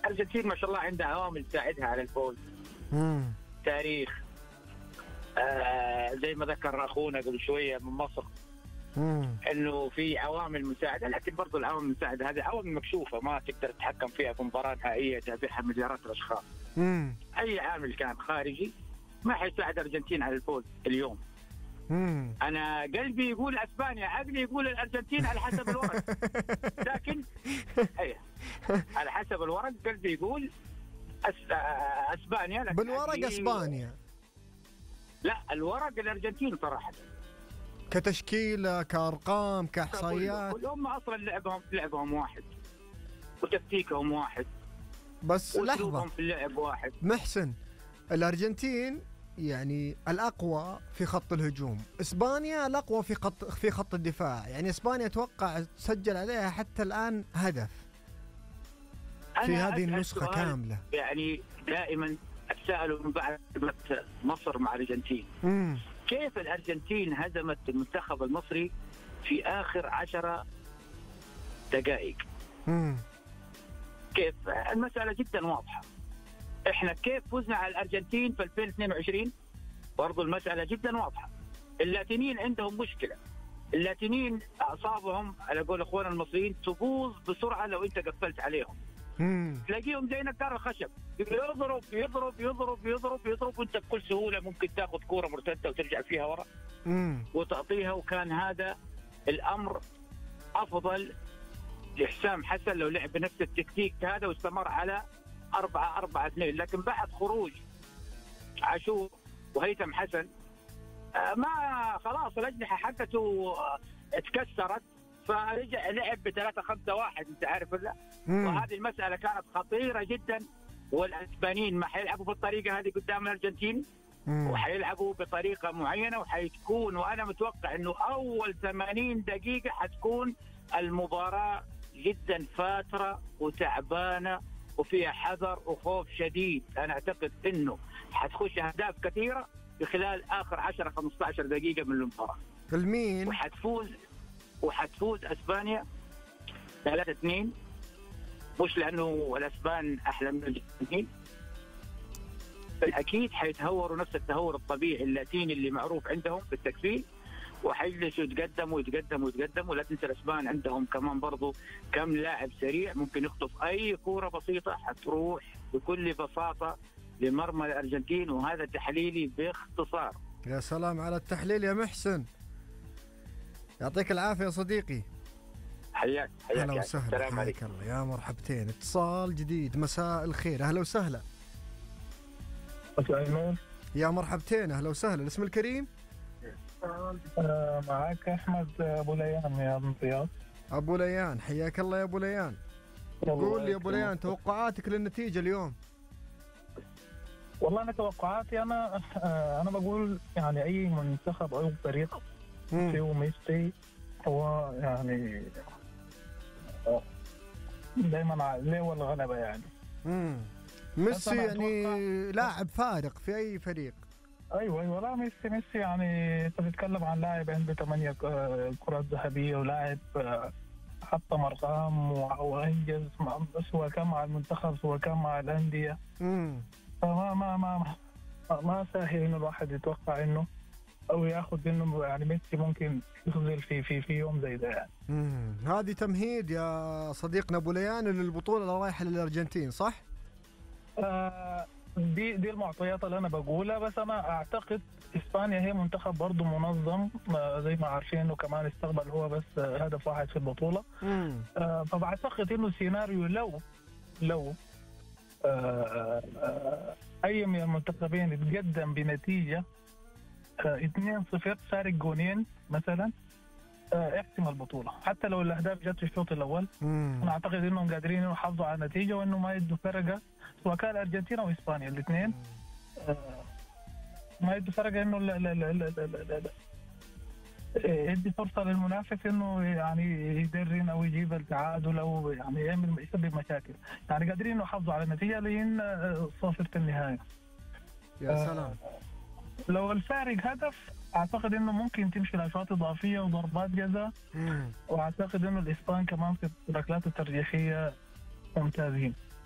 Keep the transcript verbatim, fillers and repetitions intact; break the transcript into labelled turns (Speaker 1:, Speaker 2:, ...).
Speaker 1: الأرجنتين ما شاء الله عندها عوامل تساعدها على الفوز.
Speaker 2: مم.
Speaker 1: تاريخ، آه زي ما ذكر أخونا قبل شوية من مصر،
Speaker 2: مم.
Speaker 1: إنه في عوامل مساعدة، لكن برضو العوامل المساعدة هذه عوامل مكشوفة ما تقدر تتحكم فيها في مباراة نهائية تابعها مليارات الأشخاص.
Speaker 2: مم.
Speaker 1: أي عامل كان خارجي ما حيساعد الأرجنتين على الفوز اليوم.
Speaker 2: مم.
Speaker 1: أنا قلبي يقول أسبانيا، عقلي يقول الأرجنتين على حسب الورق. لكن أيه على حسب الورق قلبي يقول أس... أسبانيا. لكن
Speaker 2: بالورق أسبانيا،
Speaker 1: لا الورق الأرجنتين صراحة،
Speaker 2: كتشكيلة كأرقام كإحصائيات.
Speaker 1: هم أصلا لعبهم لعبهم واحد وتكتيكهم واحد،
Speaker 2: بس لحظة
Speaker 1: في اللعب واحد.
Speaker 2: محسن، الأرجنتين يعني الأقوى في خط الهجوم، إسبانيا الأقوى في خط في خط الدفاع. يعني إسبانيا أتوقع سجل عليها حتى الآن هدف في هذه النسخة كاملة.
Speaker 1: يعني دائما أتساءل من بعد مصر مع الأرجنتين، مم. كيف الأرجنتين هزمت المنتخب المصري في آخر عشرة دقائق؟ مم. كيف؟ المسألة جدا واضحة. احنا كيف فزنا على الأرجنتين في ألفين واثنين وعشرين؟ برضو المسألة جدا واضحة. اللاتينيين عندهم مشكلة، اللاتينيين أعصابهم على قول أخواننا المصريين تبوظ بسرعة لو أنت قفلت عليهم. مم. تلاقيهم زي نجار الخشب، يضرب يضرب يضرب يضرب يضرب وأنت بكل سهولة ممكن تاخذ كورة مرتدة وترجع فيها ورا وتعطيها. وكان هذا الأمر أفضل لحسام حسن لو لعب بنفس التكتيك هذا واستمر على أربعة أربعة اثنين. لكن بعد خروج عاشور وهيثم حسن ما خلاص الأجنحة حقته اتكسرت، فرجع لعب بثلاثة خمسة واحد. أنت عارف ولا؟ وهذه المسألة كانت خطيرة جدا. والأسبانيين ما حيلعبوا بالطريقة هذه قدام الأرجنتين، وحيلعبوا بطريقة معينة وحيتكون، وأنا متوقع إنه أول ثمانين دقيقة حتكون المباراة جدا فاترة وتعبانة وفيها حذر وخوف شديد. أنا أعتقد إنه حتخش أهداف كثيرة في خلال آخر عشرة خمسة عشر دقيقة من المباراة.
Speaker 2: المين
Speaker 1: وحتفوز وحتفوز أسبانيا ثلاثة اثنين، مش لأنه الأسبان أحلى من الأرجنتين، أكيد حيتهوروا نفس التهور الطبيعي اللاتيني اللي معروف عندهم بالتكفيل، وحيجلسوا يتقدموا يتقدموا يتقدموا. لا تنسى الأسبان عندهم كمان برضو كم لاعب سريع ممكن يخطف أي كورة بسيطة حتروح بكل بساطة لمرمى الأرجنتين. وهذا تحليلي باختصار.
Speaker 2: يا سلام على التحليل يا محسن، يعطيك العافية يا صديقي.
Speaker 1: حياك حياك.
Speaker 2: أهلا وسهلا، حياك الله، يا مرحبتين. اتصال جديد، مساء الخير، أهلا وسهلا. يا مرحبتين، أهلا وسهلا. الاسم الكريم؟
Speaker 3: آه معك أحمد أبو ليان يا رياض.
Speaker 2: أبو ليان، حياك الله يا أبو ليان. قول لي يا أبو ليان توقعاتك للنتيجة اليوم.
Speaker 3: والله أنا توقعاتي أنا آه أنا بقول يعني أي منتخب أو فريق فيه ميسي هو يعني دايما ليه والغلبة يعني.
Speaker 2: امم ميسي يعني لاعب فارق في أي فريق.
Speaker 3: ايوه ايوه لا ميسي ميسي يعني انت بتتكلم عن لاعب عنده ثمانية كرات ذهبيه، ولاعب حطم ارقام وانجز سواء كان مع المنتخب سواء كان مع الانديه. امم فما ما ما ما سهل انه الواحد يتوقع انه او ياخذ انه يعني ميسي ممكن يخذل في في في يوم زي ده يعني.
Speaker 2: امم هذه تمهيد يا صديقنا ابو ليان للبطوله اللي رايحه للارجنتين صح؟
Speaker 3: آه دي دي المعطيات اللي انا بقولها، بس انا اعتقد اسبانيا هي منتخب برضه منظم زي ما عارفين، انه كمان استقبل هو بس هدف واحد في البطوله. آه فبعتقد انه سيناريو لو لو آه آه اي من المنتخبين يتقدم بنتيجه آه اثنين صفر فارق جونين مثلا آه احسم البطوله، حتى لو الاهداف جت في الشوط الاول. مم. انا اعتقد انهم قادرين يحافظوا على النتيجه وانه ما يدوا فرقه سواء كان الارجنتين او اسبانيا الاثنين آه ما يدوا فرقه انه لا لا لا لا لا لا يدي فرصه للمنافس انه يعني يدرن او يجيب التعادل او يعني يعمل يسبب مشاكل، يعني قادرين يحافظوا على النتيجه لين صافره النهايه.
Speaker 2: يا سلام. آه
Speaker 3: لو الفارق هدف اعتقد انه ممكن تمشي لاشواط اضافيه وضربات جزاء، واعتقد انه الاسبان كمان في الركلات الترجيحيه ممتازين.